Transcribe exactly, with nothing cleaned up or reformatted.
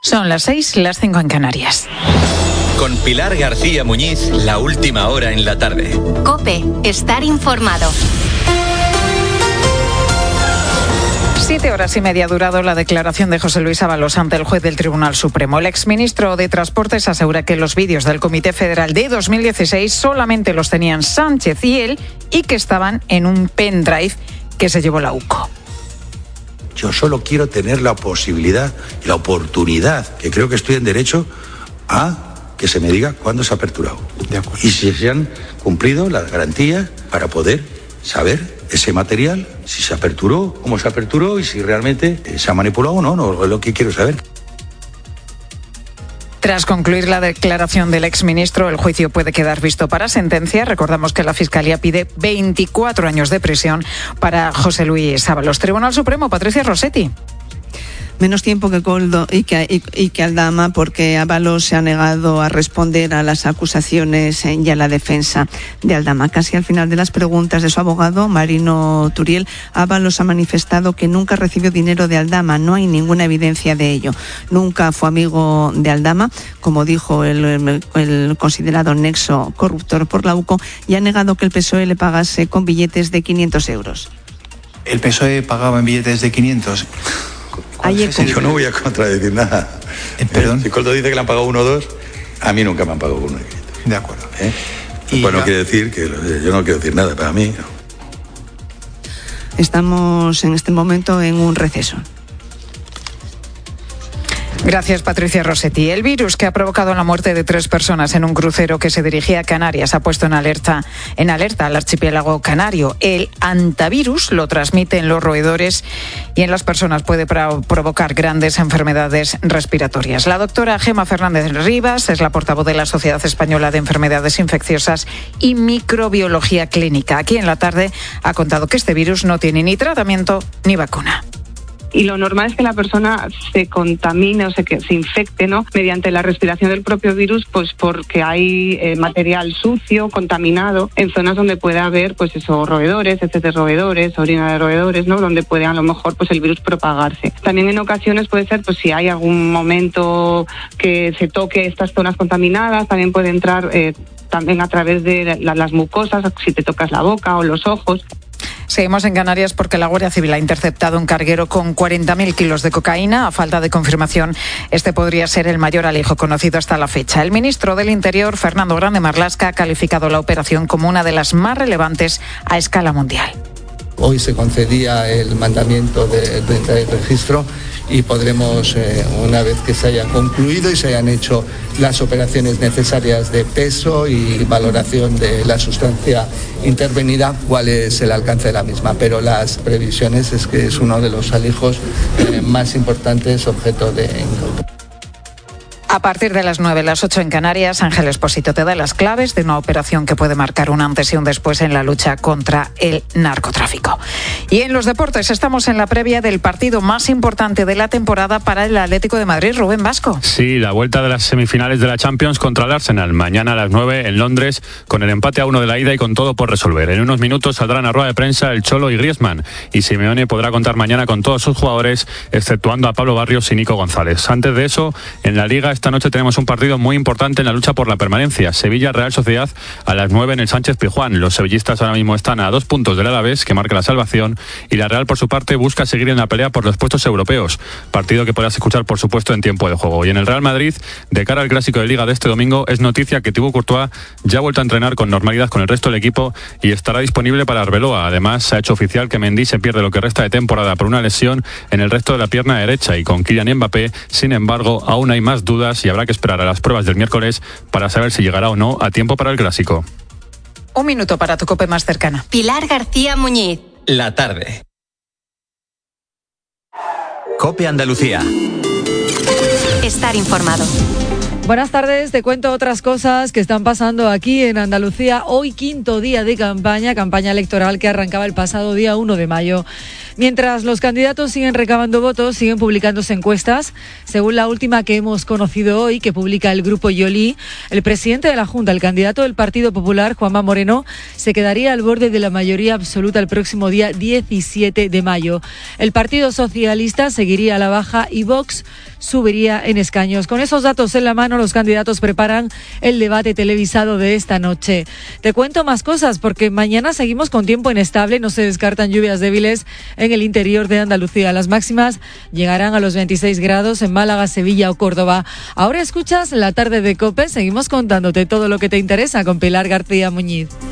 Son las seis, las cinco en Canarias. Con Pilar García Muñiz, la última hora en la tarde. COPE, estar informado. Siete horas y media ha durado la declaración de José Luis Ábalos ante el juez del Tribunal Supremo. El exministro de Transportes asegura que los vídeos del Comité Federal de dos mil dieciséis solamente los tenían Sánchez y él y que estaban en un pendrive que se llevó la U C O. Yo solo quiero tener la posibilidad y la oportunidad, que creo que estoy en derecho, a que se me diga cuándo se ha aperturado. De acuerdo. Y si se han cumplido las garantías para poder saber ese material, si se aperturó, cómo se aperturó y si realmente se ha manipulado o no, no es lo que quiero saber. Tras concluir la declaración del exministro, el juicio puede quedar visto para sentencia. Recordamos que la Fiscalía pide veinticuatro años de prisión para José Luis Ábalos. Tribunal Supremo, Patricia Rossetti. Menos tiempo que Coldo y que, y, y que Aldama, porque Ábalos se ha negado a responder a las acusaciones y a la defensa de Aldama. Casi al final de las preguntas de su abogado, Marino Turiel, Ábalos ha manifestado que nunca recibió dinero de Aldama. No hay ninguna evidencia de ello. Nunca fue amigo de Aldama, como dijo el, el, el considerado nexo corruptor por la U C O, y ha negado que el P S O E le pagase con billetes de quinientos euros. ¿El P S O E pagaba en billetes de quinientos? Yo no voy a contradecir nada. Eh, ¿Perdón? Si Coldo dice que le han pagado uno o dos, a mí nunca me han pagado uno de quinientos. De acuerdo. ¿Eh? Y pues no quiere decir que yo no quiero decir nada para mí. No. Estamos en este momento en un receso. Gracias, Patricia Rossetti. El virus que ha provocado la muerte de tres personas en un crucero que se dirigía a Canarias ha puesto en alerta, en alerta al archipiélago canario. El hantavirus lo transmite en los roedores y en las personas puede pro- provocar grandes enfermedades respiratorias. La doctora Gemma Fernández Rivas es la portavoz de la Sociedad Española de Enfermedades Infecciosas y Microbiología Clínica. Aquí en la tarde ha contado que este virus no tiene ni tratamiento ni vacuna. Y lo normal es que la persona se contamine o se, que, se infecte, ¿no?, mediante la respiración del propio virus, pues porque hay eh, material sucio, contaminado, en zonas donde puede haber, pues eso, roedores, heces de roedores, orina de roedores, ¿no?, donde puede a lo mejor pues el virus propagarse. También en ocasiones puede ser, pues si hay algún momento que se toque estas zonas contaminadas, también puede entrar eh, también a través de la, las mucosas, si te tocas la boca o los ojos. Seguimos en Canarias porque la Guardia Civil ha interceptado un carguero con cuarenta mil kilos de cocaína. A falta de confirmación, este podría ser el mayor alijo conocido hasta la fecha. El ministro del Interior, Fernando Grande Marlaska, ha calificado la operación como una de las más relevantes a escala mundial. Hoy se concedía el mandamiento de, de, de registro y podremos, eh, una vez que se haya concluido y se hayan hecho las operaciones necesarias de peso y valoración de la sustancia intervenida, cuál es el alcance de la misma. Pero las previsiones es que es uno de los alijos eh, más importantes objeto de incauto. A partir de las nueve, las ocho en Canarias, Ángel Expósito te da las claves de una operación que puede marcar un antes y un después en la lucha contra el narcotráfico. Y en los deportes estamos en la previa del partido más importante de la temporada para el Atlético de Madrid. Rubén Vasco. Sí, la vuelta de las semifinales de la Champions contra el Arsenal. Mañana a las nueve en Londres, con el empate a uno de la ida y con todo por resolver. En unos minutos saldrán a rueda de prensa el Cholo y Griezmann. Y Simeone podrá contar mañana con todos sus jugadores, exceptuando a Pablo Barrios y Nico González. Antes de eso, en la Liga esta noche tenemos un partido muy importante en la lucha por la permanencia. Sevilla-Real Sociedad a las nueve en el Sánchez Pizjuán. Los sevillistas ahora mismo están a dos puntos del Alavés, que marca la salvación, y la Real, por su parte, busca seguir en la pelea por los puestos europeos. Partido que podrás escuchar, por supuesto, en tiempo de juego. Y en el Real Madrid, de cara al clásico de Liga de este domingo, es noticia que Thibaut Courtois ya ha vuelto a entrenar con normalidad con el resto del equipo y estará disponible para Arbeloa. Además, se ha hecho oficial que Mendy se pierde lo que resta de temporada por una lesión en el resto de la pierna derecha, y con Kylian Mbappé, sin embargo, aún hay más dudas y habrá que esperar a las pruebas del miércoles para saber si llegará o no a tiempo para el clásico. Un minuto para tu COPE más cercana. Pilar García Muñiz. La tarde. COPE Andalucía. Estar informado. Buenas tardes, te cuento otras cosas que están pasando aquí en Andalucía. Hoy quinto día de campaña, campaña electoral que arrancaba el pasado día uno de mayo. Mientras los candidatos siguen recabando votos, siguen publicándose encuestas. Según la última que hemos conocido hoy, que publica el Grupo Yoli, el presidente de la Junta, el candidato del Partido Popular, Juanma Moreno, se quedaría al borde de la mayoría absoluta el próximo día diecisiete de mayo. El Partido Socialista seguiría a la baja y Vox subiría en escaños. Con esos datos en la mano, los candidatos preparan el debate televisado de esta noche. Te cuento más cosas porque mañana seguimos con tiempo inestable, no se descartan lluvias débiles en el interior de Andalucía. Las máximas llegarán a los veintiséis grados en Málaga, Sevilla o Córdoba. Ahora escuchas La Tarde de COPE, seguimos contándote todo lo que te interesa con Pilar García Muñiz.